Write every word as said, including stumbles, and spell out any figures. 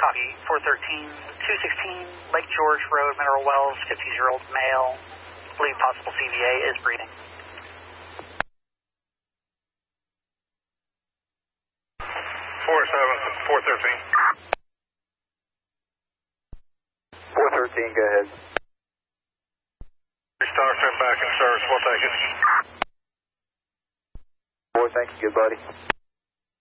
Copy. four thirteen, two sixteen, Lake George Road, Mineral Wells, fifty-year-old male. Believe possible C V A is breathing. four seven, four thirteen. four thirteen, go ahead. Star sent back in service, we'll take it. four, thank you, good buddy.